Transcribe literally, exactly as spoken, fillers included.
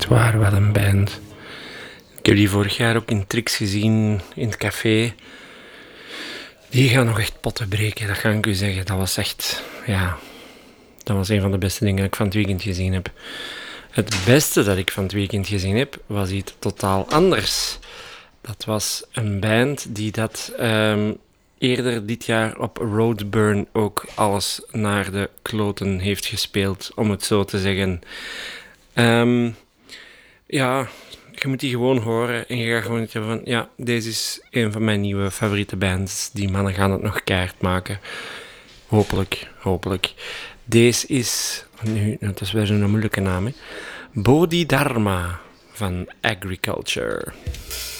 Echt waar, wat een band. Ik heb die vorig jaar ook in Trix gezien, in het café. Die gaan nog echt potten breken, dat ga ik u zeggen. Dat was echt, ja... Dat was een van de beste dingen dat ik van het weekend gezien heb. Het beste dat ik van het weekend gezien heb, was iets totaal anders. Dat was een band die dat um, eerder dit jaar op Roadburn ook alles naar de kloten heeft gespeeld, om het zo te zeggen. Um, ja, je moet die gewoon horen en je gaat gewoon zeggen van, ja, deze is een van mijn nieuwe favoriete bands. Die mannen gaan het nog keihard maken. Hopelijk, hopelijk. Deze is, nu, dat is weer zo'n moeilijke naam, hè. Bodhidharma van Agriculture.